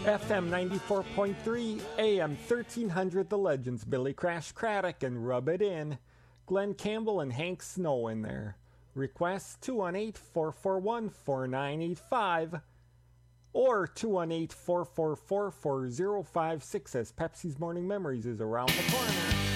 FM 94.3, AM 1300, The Legends, Billy Crash Craddock and Rub It In. Glenn Campbell and Hank Snow in there. Requests 218-441-4985 or 218-444-4056 as Pepsi's Morning Memories is around the corner.